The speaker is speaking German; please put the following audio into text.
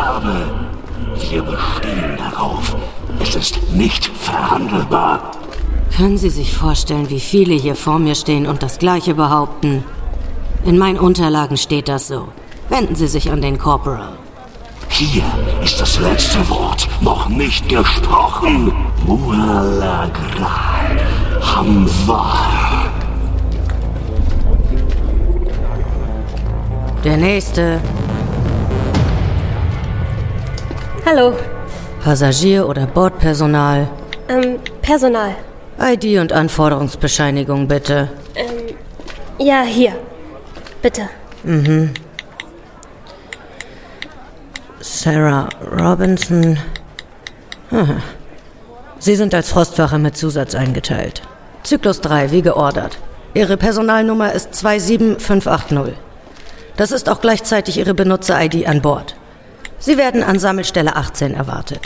habe. Wir bestehen darauf. Es ist nicht verhandelbar. Können Sie sich vorstellen, wie viele hier vor mir stehen und das Gleiche behaupten? In meinen Unterlagen steht das so. Wenden Sie sich an den Corporal. Hier ist das letzte Wort noch nicht gesprochen. Mualagra Hamvar. Der Nächste. Hallo. Passagier oder Bordpersonal? Personal. ID und Anforderungsbescheinigung, bitte. Ja, hier. Bitte. Sarah Robinson. Aha. Sie sind als Frostwache mit Zusatz eingeteilt. Zyklus 3, wie geordert. Ihre Personalnummer ist 27580. Das ist auch gleichzeitig Ihre Benutzer-ID an Bord. Sie werden an Sammelstelle 18 erwartet.